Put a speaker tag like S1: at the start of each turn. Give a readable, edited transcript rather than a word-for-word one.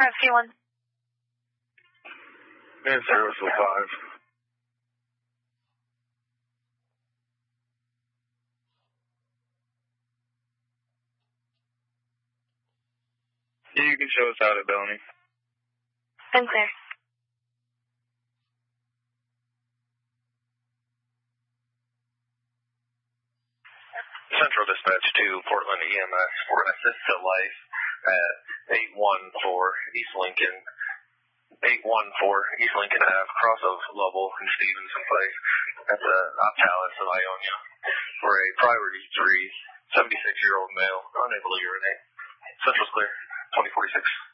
S1: Rescue 1.
S2: And service 5. You can show us out at Bellany.
S1: Been clear.
S3: Central Dispatch to Portland EMS for assist to life at 814 East Lincoln. 814 East Lincoln Ave, cross of Lovell and Stevenson Place at the Optalis of Ionia for a priority 3, 76-year-old male, unable to urinate. Central's clear, 2046.